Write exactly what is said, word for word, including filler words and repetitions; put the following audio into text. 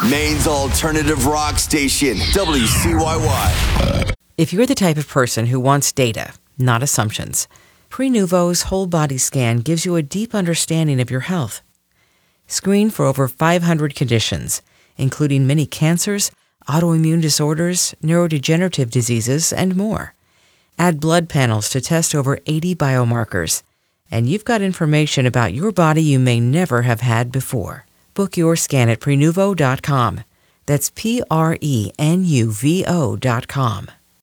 Maine's alternative rock station, W C Y Y. If you're the type of person who wants data, not assumptions, Prenuvo's whole body scan gives you a deep understanding of your health. Screen for over five hundred conditions, including many cancers, autoimmune disorders, neurodegenerative diseases, and more. Add blood panels to test over eighty biomarkers, and you've got information about your body you may never have had before. Book your scan at Prenuvo dot com. That's P R E N U V O dot com.